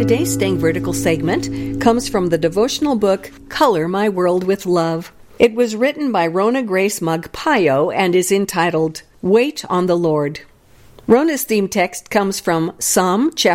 Today's Staying Vertical segment comes from the devotional book, Color My World with Love. It was written by Rona Grace Magpayo and is entitled, Wait on the Lord. Rona's theme text comes from Psalm chapter